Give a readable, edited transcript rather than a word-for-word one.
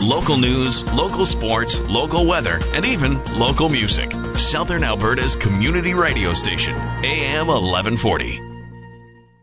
Local news, local sports, local weather, and even local music. Southern Alberta's community radio station, AM 1140.